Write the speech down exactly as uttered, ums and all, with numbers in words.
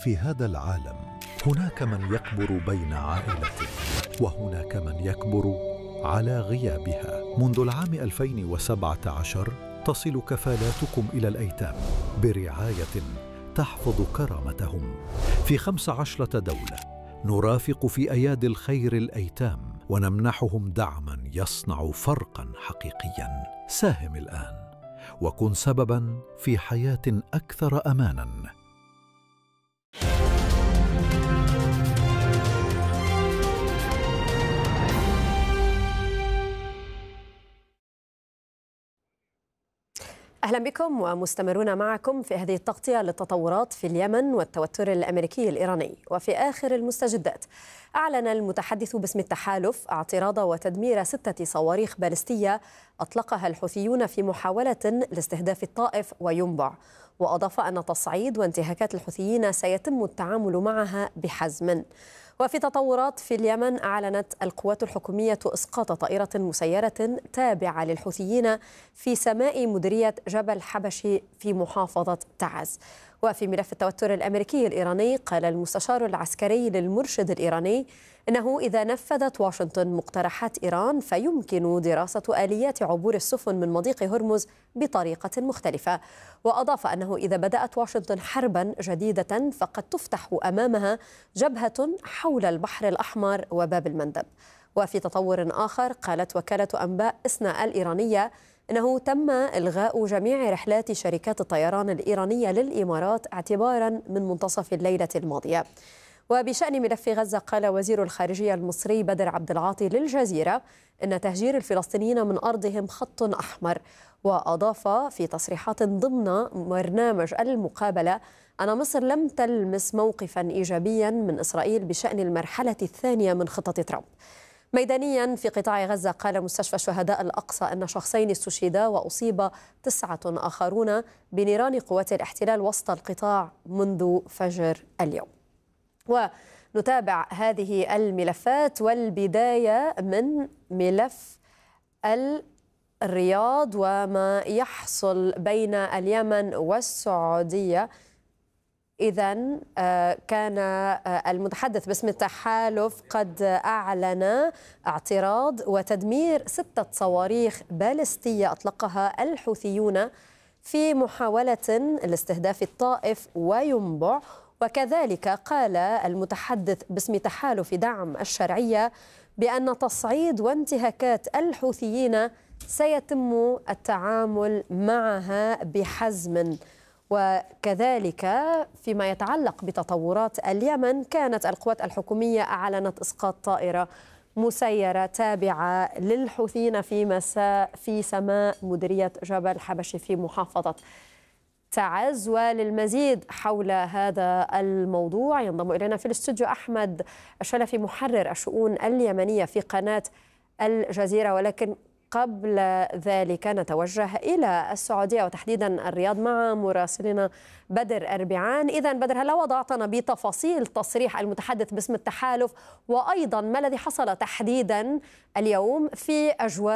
في هذا العالم هناك من يكبر بين عائلته، وهناك من يكبر على غيابها. منذ العام ألفين وسبعة عشر تصل كفالاتكم إلى الأيتام برعاية تحفظ كرامتهم. في خمس عشرة دولة نرافق في أيادي الخير الأيتام ونمنحهم دعما يصنع فرقا حقيقيا. ساهم الآن وكن سببا في حياة أكثر أمانا. أهلا بكم ومستمرون معكم في هذه التغطية للتطورات في اليمن والتوتر الأمريكي الإيراني. وفي آخر المستجدات أعلن المتحدث باسم التحالف اعتراض وتدمير ستة صواريخ باليستية أطلقها الحوثيون في محاولة لاستهداف الطائف وينبع، وأضاف أن تصعيد وانتهاكات الحوثيين سيتم التعامل معها بحزم. وفي تطورات في اليمن أعلنت القوات الحكومية إسقاط طائرة مسيرة تابعة للحوثيين في سماء مديرية جبل حبشي في محافظة تعز. وفي ملف التوتر الأمريكي الإيراني قال المستشار العسكري للمرشد الإيراني إنه إذا نفذت واشنطن مقترحات إيران فيمكن دراسة آليات عبور السفن من مضيق هرمز بطريقة مختلفة. وأضاف أنه إذا بدأت واشنطن حربا جديدة فقد تفتح أمامها جبهة حول البحر الأحمر وباب المندب. وفي تطور آخر قالت وكالة أنباء إسنا الإيرانية إنه تم إلغاء جميع رحلات شركات الطيران الإيرانية للإمارات اعتبارا من منتصف الليلة الماضية. وبشأن ملف غزة قال وزير الخارجية المصري بدر عبد العاطي للجزيرة إن تهجير الفلسطينيين من أرضهم خط أحمر. وأضاف في تصريحات ضمن برنامج المقابلة أن مصر لم تلمس موقفا إيجابيا من إسرائيل بشأن المرحلة الثانية من خطة ترامب. ميدانيا في قطاع غزة قال مستشفى شهداء الأقصى أن شخصين استشهدا وأصيب تسعة آخرون بنيران قوات الاحتلال وسط القطاع منذ فجر اليوم. ونتابع هذه الملفات والبداية من ملف الرياض وما يحصل بين اليمن والسعودية. إذن كان المتحدث باسم التحالف قد أعلن اعتراض وتدمير ستة صواريخ باليستية أطلقها الحوثيون في محاولة لاستهداف الطائف وينبع. وكذلك قال المتحدث باسم تحالف دعم الشرعية بأن تصعيد وانتهاكات الحوثيين سيتم التعامل معها بحزم. وكذلك فيما يتعلق بتطورات اليمن كانت القوات الحكومية أعلنت إسقاط طائرة مسيرة تابعة للحوثيين في مساء في سماء مديرية جبل حبشي في محافظة تعز. وللمزيد حول هذا الموضوع ينضم إلينا في الاستوديو أحمد الشلفي محرر الشؤون اليمنية في قناة الجزيرة. ولكن قبل ذلك نتوجه إلى السعودية وتحديدا الرياض مع مراسلنا بدر أربعان. إذا بدر، هل وضعتنا بتفاصيل تصريح المتحدث باسم التحالف وأيضا ما الذي حصل تحديدا اليوم في أجواء